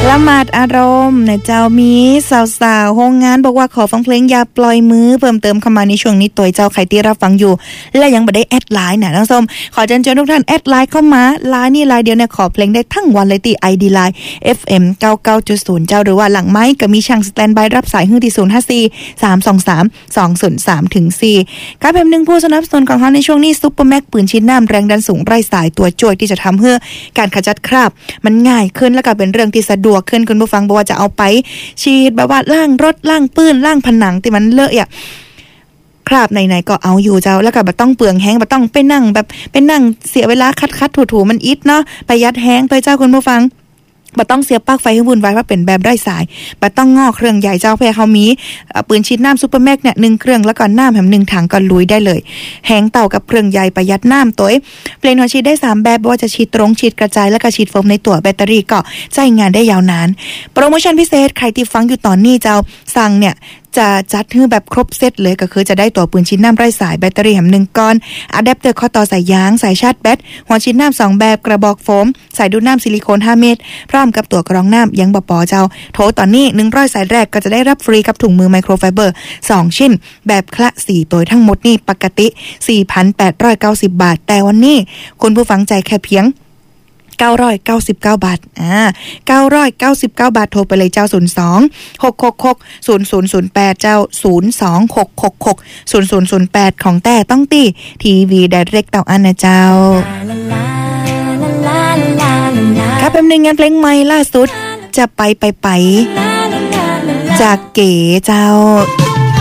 ละหมาดอารมณ์นะเจ้ามีสาวๆโรงงานบอกว่าขอฟังเพลงอย่าปล่อยมือเพิ่มเติมเข้ามาในช่วงนี้ตัวเจ้าใครที่รับฟังอยู่และยังไม่ได้แอดไลน์นะน้องส้มขอเชิญทุกท่านแอดไลน์เข้ามาไลน์นี่ไลน์เดียวเนี่ยขอเพลงได้ทั้งวันเลยที่ ID Line FM 99.0 เจ้าหรือว่าหลังไม้ก็มีช่างสแตนบายรับสายฮื้อที่054-323-203-4กับหนึ่งผู้สนับสนุนของเขาในช่วงนี้ซุปเปอร์แม็กปืนชิ้นน้ำแรงดันสูงไร้สายตัวจ่วยที่จะทำให้การขจัดคราบมันง่ายขึ้นและก็เป็นเรื่องที่สะดวกขึ้นคุณผู้ฟังบอกว่าจะเอาไปฉีดแบบว่าล้างรถล้างปืนล้างผนังที่มันเลอะอ่ะคราบไหนๆก็เอาอยู่เจ้าแล้วก็บ่ต้องเปลืองแห้งบ่ต้องไปนั่งเสียเวลาคัดถูๆมันอิดเนาะประหยัดแห้งตัวเจ้าคุณผู้ฟังบ่ต้องเสียปลั๊กไฟให้วุ่นวายว่าเป็นแบบไร้สายบ่ต้องงอเครื่องใหญ่เจ้าเพื่อเขามีปืนฉีดน้ำซุปเปอร์แม็กเนี่ย1เครื่องแล้วก็น้ำแถม1ถังก็ลุยได้เลยแห้งเต่ากับเครื่องใหญ่ประหยัดน้ำตัวเปลี่ยนหัวฉีดได้3แบบว่าจะฉีดตรงฉีดกระจายแล้วก็ฉีดโฟมในตัวแบตเตอรี่ก็ใช้งานได้ยาวนานโปรโมชั่นพิเศษใครที่ฟังอยู่ตอนนี้เจ้าสั่งเนี่ยจะจัดให้แบบครบเซตเลยก็คือจะได้ตัวปืนชิ้นน้ำไร้สายแบตเตอรี่แถม1ก้อนอะแดปเตอร์ข้อต่อสายยางสายชาร์จแบตหัวชิ้นน้ำ2แบบกระบอกโฟมสายดูดน้ำซิลิโคน5เม็ดพร้อมกับตัวกรองน้ำยังบ่พอเจ้าโทรตอนนี้100สายแรกก็จะได้รับฟรีกับถุงมือไมโครไฟเบอร์2ชิ้นแบบคละ4ตัวทั้งหมดนี่ปกติ 4,890 บาทแต่วันนี้คุณผู้ฟังใจแค่เพียง999 บาท999 บาทโทรไปเลยเจ้า02-666-0008เจ้า02-666-0008ของแต่ต้องตีทีวีไดเรกเต่าอันนะเจ้าครับเป็นหนึ่งงานเพลงใหม่ล่าสุดจะไปจากเก๋เจ้า